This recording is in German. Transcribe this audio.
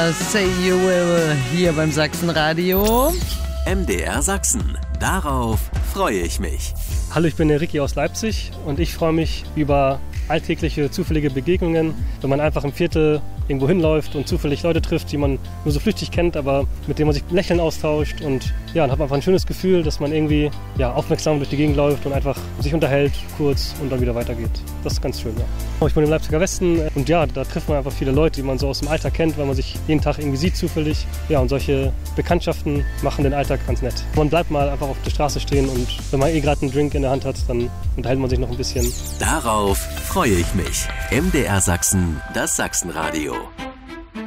war Say You Will hier beim Sachsenradio. MDR Sachsen. Darauf freue ich mich. Hallo, ich bin der Ricky aus Leipzig und ich freue mich über alltägliche, zufällige Begegnungen, wenn man einfach im Viertel irgendwo hinläuft und zufällig Leute trifft, die man nur so flüchtig kennt, aber mit denen man sich Lächeln austauscht und ja, dann hat man einfach ein schönes Gefühl, dass man irgendwie aufmerksam durch die Gegend läuft und einfach sich unterhält kurz und dann wieder weitergeht. Das ist ganz schön, ja. Ich wohne im Leipziger Westen und ja, da trifft man einfach viele Leute, die man so aus dem Alltag kennt, weil man sich jeden Tag irgendwie sieht zufällig. Ja, und solche Bekanntschaften machen den Alltag ganz nett. Man bleibt mal einfach auf der Straße stehen und wenn man gerade einen Drink in der Hand hat, dann unterhält man sich noch ein bisschen. Darauf freue ich mich. MDR Sachsen, das Sachsenradio.